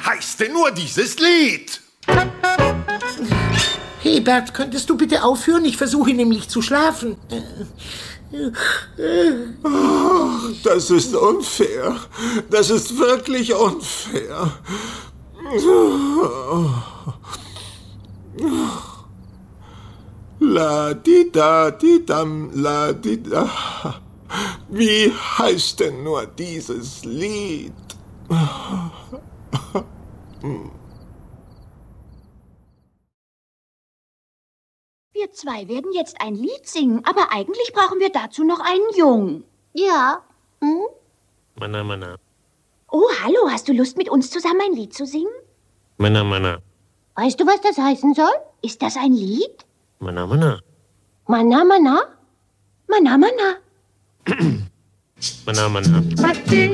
heißt denn nur dieses Lied? Hey Bert, könntest du bitte aufhören? Ich versuche nämlich zu schlafen. Das ist unfair. Das ist wirklich unfair. La-di-da-di-dam, la-di-da. Wie heißt denn nur dieses Lied? Wir zwei werden jetzt ein Lied singen, aber eigentlich brauchen wir dazu noch einen Jungen. Ja. Hm? Mana, mana. Oh, hallo, hast du Lust, mit uns zusammen ein Lied zu singen? Mana, mana. Weißt du, was das heißen soll? Ist das ein Lied? Mana, mana. Mana, mana? Mana, mana. Mana, mana.